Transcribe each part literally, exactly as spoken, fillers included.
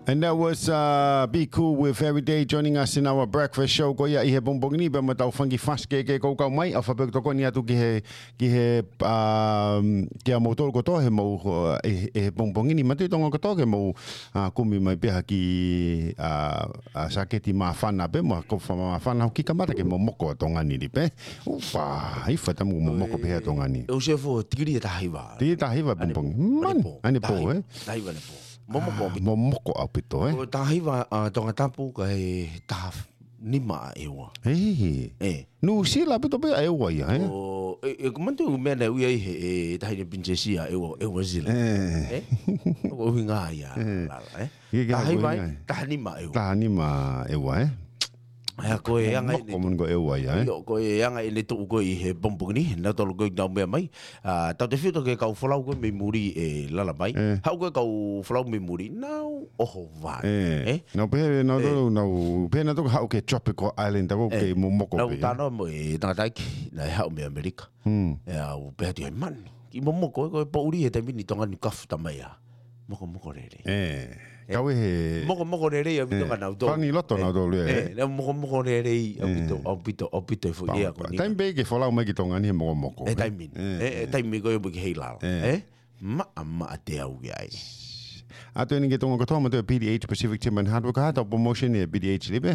And that was uh, Be Cool with Everyday joining us in our breakfast show. Ko ia I he bongbongini ba matau fangi faske ke ko kau mai afa pe to ko ni atu ki he ki he um ki a motor ko to he mo e he bongbongini mate tonga ko to ke mo kumi mai pe ki a saketi ma fana pe mo ko fa ma fana ki kamata ke mo moko tonga ni pe upa I fata mo moko pe tonga ni o se fo tiri ta hiva tiri ta hiva bongbong man ani po eh ta hiva ne po Momoko ah, momoko apito eh. O tahiwa uh, tonga tapu kai ta nima ewa. Eh. Eh. No sila apito pe ewa ya eh. O e kumantu mena ui ai he tahi pinchesia ewa ewa zile. Eh. Eh. O hinga ya. Eh. Tahiwa ta nima ewa. Ta nima ewa eh. Ai ko e anga ni ko ewa ya eh. Ko e anga ni to ko I he bombugni na to ko na me mai. Ah ta te fito ke ka folau ko me muri e lala mai. Hau ko ka folau me muri now oh va. Eh. No pe no do no pe na to hau ke tropical island ko ke mo moko. Na ta no mo e ta ta ki na hau me America. Hmm. Ya o pe ti man. Ki mo moko ko po uri e te mini tonga ni kaf ta mai ya. Moko moko re. Eh. Kau he moko moko re re ya bito kana do. Fangi loto na do le. Eh, na moko moko re re ya bito, o bito, o bito fo ia ko ni. Time be ke fola mai ki tonga ni moko moko. Eh time min. Eh time mi ko yo ki heila. Eh. Ma ma te au ya. Ato ni ke tonga ko toma to P D H Pacific Tim and Hardwork ha promotion e P D H libe.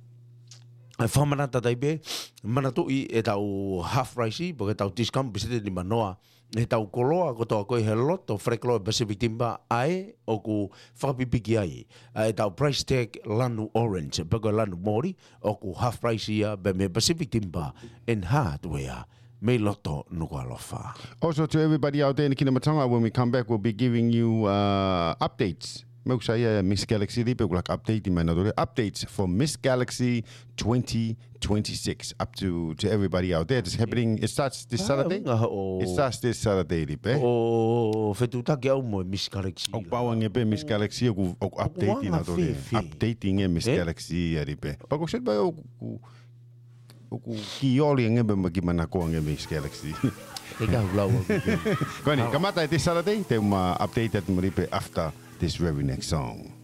E whamana tatai be, mana tui e tau half price, po ke tau discount bisete ni manoa, e tau koloa ko toa koe he loto Freklo e Pacific Timber ae o ku whakapipiki ai. E tau price tag lanu orange, pako lanu mori, o ku half price ia be me Pacific Timber and hardware. Me loto nuku alofa. Also to everybody out there in Kinamatanga, when we come back, we'll be giving you uh, updates. Mau saya Miss Galaxy lipe kulak update di mana dulu updates for Miss Galaxy twenty twenty-six up to to everybody out there. It's happening. It starts this Saturday. It starts this Saturday lipe. Oh, fetu tak ya umo Miss Galaxy. O bawang lipe Miss Galaxy aku update di mana dulu. Updating Miss Galaxy lipe. Bagus set ba aku aku kioli yang nge bagaimana ko ang Miss Galaxy. Ikaw lawa. Kani kamata this Saturday te uma update at mo lipe after this very next song.